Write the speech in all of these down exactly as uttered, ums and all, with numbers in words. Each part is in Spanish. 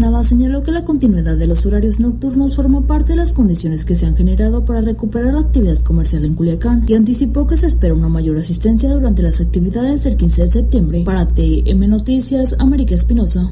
Nava señaló que la continuidad de los horarios nocturnos forma parte de las condiciones que se han generado para recuperar la actividad comercial en Culiacán y anticipó que se espera una mayor asistencia durante las actividades del quince de septiembre. Para T M Noticias, América Espinosa.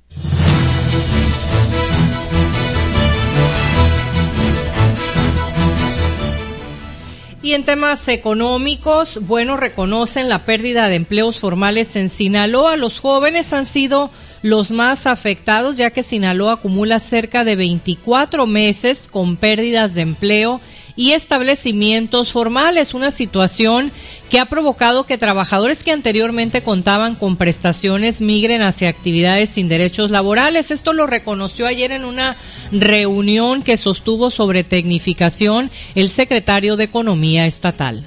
Y en temas económicos, bueno, reconocen la pérdida de empleos formales en Sinaloa. Los jóvenes han sido los más afectados, ya que Sinaloa acumula cerca de veinticuatro meses con pérdidas de empleo y establecimientos formales, una situación que ha provocado que trabajadores que anteriormente contaban con prestaciones migren hacia actividades sin derechos laborales. Esto lo reconoció ayer en una reunión que sostuvo sobre tecnificación el secretario de Economía Estatal.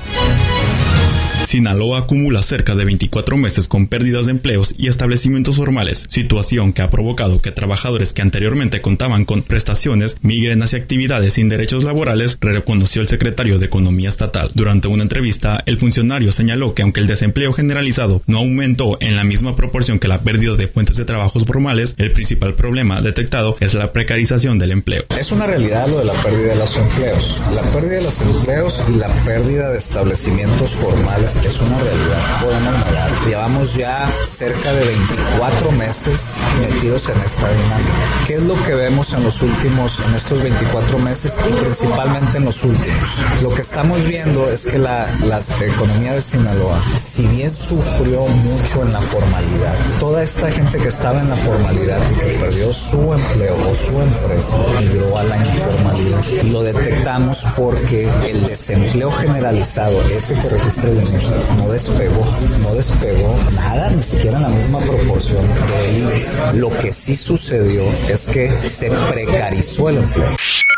Sinaloa acumula cerca de veinticuatro meses con pérdidas de empleos y establecimientos formales, situación que ha provocado que trabajadores que anteriormente contaban con prestaciones migren hacia actividades sin derechos laborales, reconoció el secretario de Economía Estatal. Durante una entrevista, el funcionario señaló que aunque el desempleo generalizado no aumentó en la misma proporción que la pérdida de fuentes de trabajos formales, el principal problema detectado es la precarización del empleo. Es una realidad lo de la pérdida de los empleos. La pérdida de los empleos y la pérdida de establecimientos formales es una realidad, podemos negar. Llevamos ya cerca de veinticuatro meses metidos en esta dinámica. ¿Qué es lo que vemos en los últimos, en estos veinticuatro meses y principalmente en los últimos? Lo que estamos viendo es que la, la economía de Sinaloa, si bien sufrió mucho en la formalidad, toda esta gente que estaba en la formalidad y que perdió su empleo o su empresa migró a la informalidad. Y lo detectamos porque el desempleo generalizado, ese que registra el INEGI, no despegó, no despegó nada, ni siquiera en la misma proporción de I V E S. Lo que sí sucedió es que se precarizó el empleo.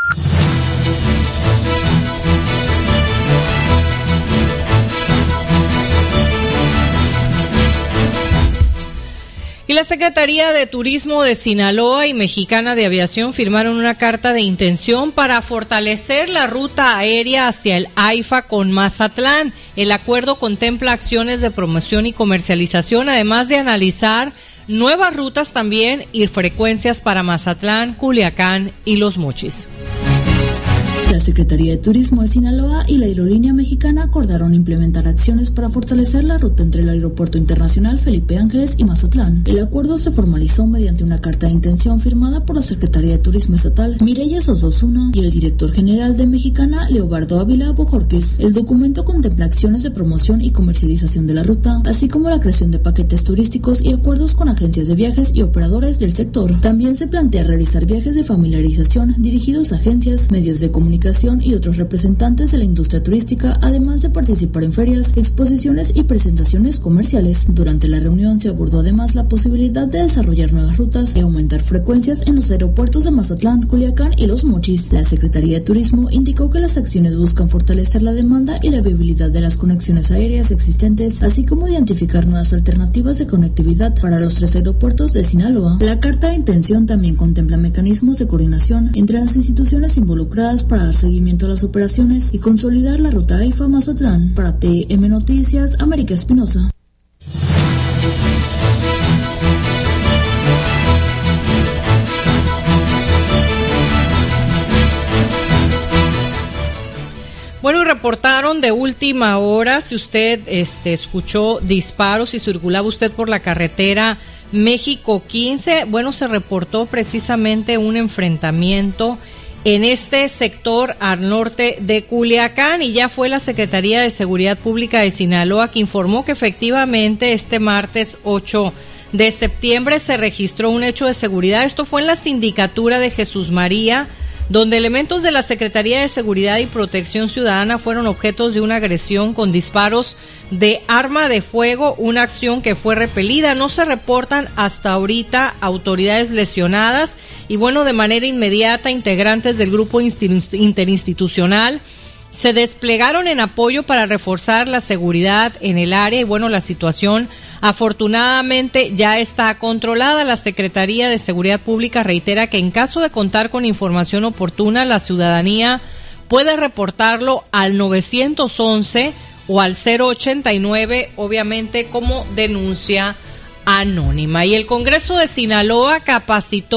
Y la Secretaría de Turismo de Sinaloa y Mexicana de Aviación firmaron una carta de intención para fortalecer la ruta aérea hacia el AIFA con Mazatlán. El acuerdo contempla acciones de promoción y comercialización, además de analizar nuevas rutas también y frecuencias para Mazatlán, Culiacán y Los Mochis. La Secretaría de Turismo de Sinaloa y la aerolínea mexicana acordaron implementar acciones para fortalecer la ruta entre el Aeropuerto Internacional Felipe Ángeles y Mazatlán. El acuerdo se formalizó mediante una carta de intención firmada por la Secretaría de Turismo Estatal, Mireya Sososuna, y el director general de Mexicana, Leobardo Ávila Bojorquez. El documento contempla acciones de promoción y comercialización de la ruta, así como la creación de paquetes turísticos y acuerdos con agencias de viajes y operadores del sector. También se plantea realizar viajes de familiarización dirigidos a agencias, medios de comunicación y otros representantes de la industria turística, además de participar en ferias, exposiciones y presentaciones comerciales. Durante la reunión se abordó además la posibilidad de desarrollar nuevas rutas y aumentar frecuencias en los aeropuertos de Mazatlán, Culiacán y Los Mochis. La Secretaría de Turismo indicó que las acciones buscan fortalecer la demanda y la viabilidad de las conexiones aéreas existentes, así como identificar nuevas alternativas de conectividad para los tres aeropuertos de Sinaloa. La carta de intención también contempla mecanismos de coordinación entre las instituciones involucradas para dar seguimiento a las operaciones y consolidar la ruta AIFA Mazatlán. Para T M Noticias, América Espinosa. Bueno, y reportaron de última hora, si usted este, escuchó disparos y circulaba usted por la carretera México quince, bueno, se reportó precisamente un enfrentamiento en este sector al norte de Culiacán, y ya fue la Secretaría de Seguridad Pública de Sinaloa que informó que efectivamente este martes ocho de septiembre se registró un hecho de seguridad. Esto fue en la sindicatura de Jesús María, donde elementos de la Secretaría de Seguridad y Protección Ciudadana fueron objetos de una agresión con disparos de arma de fuego, una acción que fue repelida. No se reportan hasta ahorita autoridades lesionadas y bueno, de manera inmediata integrantes del grupo interinstitucional se desplegaron en apoyo para reforzar la seguridad en el área y bueno, la situación afortunadamente ya está controlada. La Secretaría de Seguridad Pública reitera que en caso de contar con información oportuna, la ciudadanía puede reportarlo al nueve once o al cero ochenta y nueve, obviamente como denuncia anónima. Y el Congreso de Sinaloa capacitó